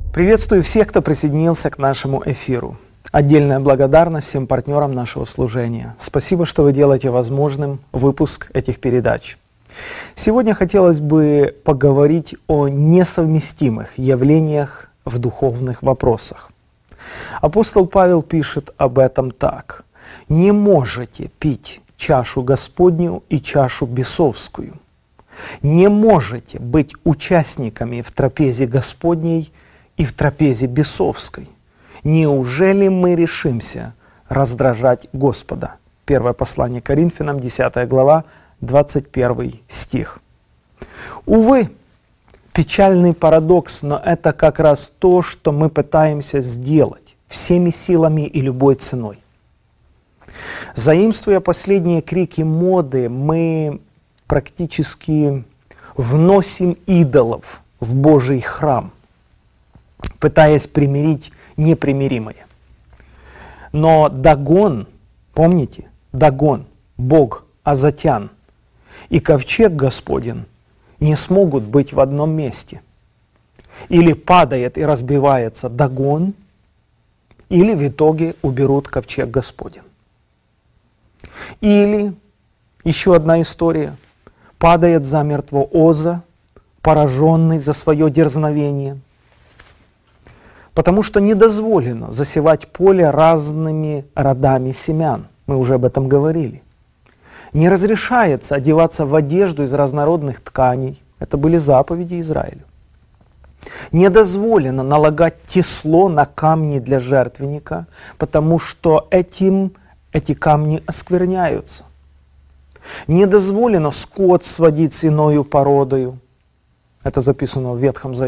Приветствую всех, кто присоединился к нашему эфиру. Отдельная благодарность всем партнерам нашего служения. Спасибо, что вы делаете возможным выпуск этих передач. Сегодня хотелось бы поговорить о несовместимых явлениях в духовных вопросах. Апостол Павел пишет об этом так: «Не можете пить чашу Господню и чашу бесовскую. Не можете быть участниками в трапезе Господней и в трапезе бесовской. Неужели мы решимся раздражать Господа?» Первое послание Коринфянам, 10 глава, 21 стих. Увы, печальный парадокс, но это как раз то, что мы пытаемся сделать всеми силами и любой ценой. Заимствуя последние крики моды, мы практически вносим идолов в Божий храм, пытаясь примирить непримиримое. Но Дагон, помните, Дагон, бог Азатян, и ковчег Господень не смогут быть в одном месте. Или падает и разбивается Дагон, или в итоге уберут ковчег Господень. Или, еще одна история, падает замертво Оза, пораженный за свое дерзновение, потому что не дозволено засевать поле разными родами семян. Мы уже об этом говорили. Не разрешается одеваться в одежду из разнородных тканей. Это были заповеди Израилю. Не дозволено налагать тесло на камни для жертвенника, потому что этим эти камни оскверняются. Не дозволено скот сводить с иною породою. Это записано в Ветхом Завете.